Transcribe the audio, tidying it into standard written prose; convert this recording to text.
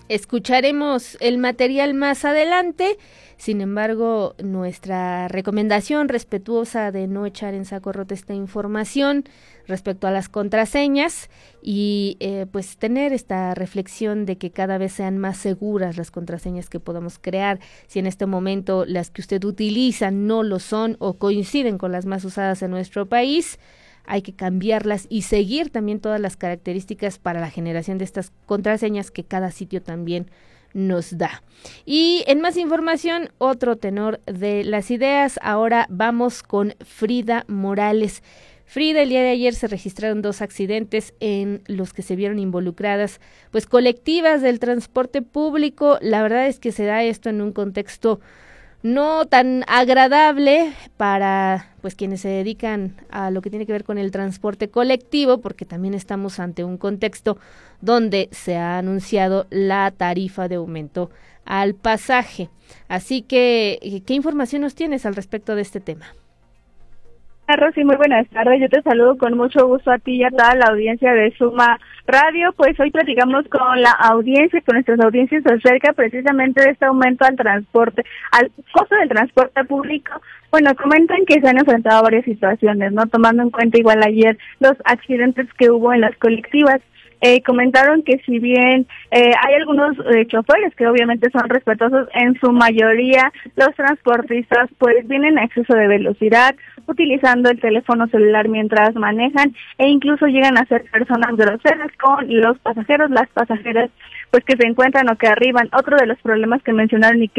Escucharemos el material más adelante. Sin embargo, nuestra recomendación respetuosa de no echar en saco roto esta información respecto a las contraseñas y pues tener esta reflexión de que cada vez sean más seguras las contraseñas que podamos crear. Si en este momento las que usted utiliza no lo son o coinciden con las más usadas en nuestro país, hay que cambiarlas y seguir también todas las características para la generación de estas contraseñas que cada sitio también nos da. Y en más información, otro tenor de las ideas. Ahora vamos con Frida Morales. Frida, el día de ayer se registraron 2 accidentes en los que se vieron involucradas pues colectivas del transporte público. La verdad es que se da esto en un contexto no tan agradable para pues quienes se dedican a lo que tiene que ver con el transporte colectivo, porque también estamos ante un contexto donde se ha anunciado la tarifa de aumento al pasaje. Así que, ¿qué información nos tienes al respecto de este tema? Rosy, muy buenas tardes. Yo te saludo con mucho gusto a ti y a toda la audiencia de Suma Radio. Pues hoy platicamos con la audiencia, con nuestras audiencias acerca precisamente de este aumento al transporte, al costo del transporte público. Bueno, comentan que se han enfrentado a varias situaciones, ¿no? Tomando en cuenta igual ayer los accidentes que hubo en las colectivas. Comentaron que si bien hay algunos choferes que obviamente son respetuosos, en su mayoría los transportistas pues vienen a exceso de velocidad, utilizando el teléfono celular mientras manejan e incluso llegan a ser personas groseras con los pasajeros, las pasajeras pues que se encuentran o que arriban. Otro de los problemas que mencionaron y que